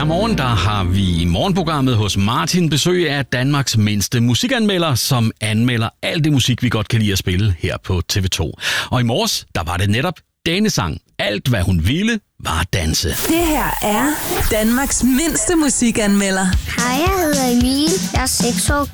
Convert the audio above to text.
Her morgen, der har vi i morgenprogrammet hos Martin besøg af Danmarks mindste musikanmelder, som anmelder alt det musik, vi godt kan lide at spille her på TV2. Og i morges, der var det netop denne sang. Alt, hvad hun ville, var at danse. Det her er Danmarks mindste musikanmelder. Hej, jeg hedder Emil. Jeg er 6 år